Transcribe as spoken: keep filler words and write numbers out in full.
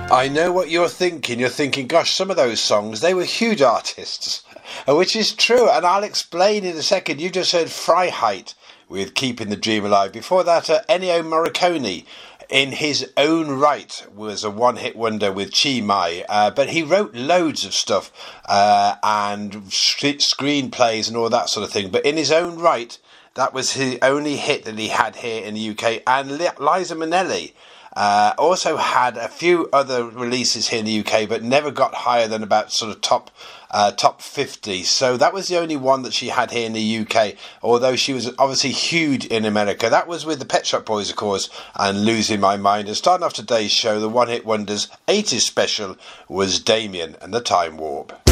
I know what you're thinking. You're thinking, gosh, some of those songs, they were huge artists. Which is true, and I'll explain in a second. You just heard Freiheit with Keeping the Dream Alive. Before that, uh, Ennio Morricone, in his own right, was a one-hit wonder with Chi Mai. Uh, but he wrote loads of stuff uh, and sh- screenplays and all that sort of thing. But in his own right, that was his only hit that he had here in the U K. And Liza Minnelli Uh, also had a few other releases here in the U K, but never got higher than about sort of top uh, top fifty. So that was the only one that she had here in the U K, although she was obviously huge in America. That was with the Pet Shop Boys, of course, and Losing My Mind. And starting off today's show, the One Hit Wonders eighties special was Damien and the Time Warp.